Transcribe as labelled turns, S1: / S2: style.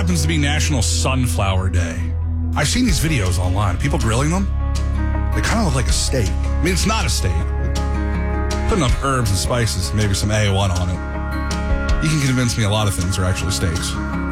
S1: happens to be National Sunflower Day. I've seen these videos online. People grilling them. They kind of look like a steak. I mean, it's not a steak. Put enough herbs and spices, maybe some A1 on it. You can convince me a lot of things are actually steaks.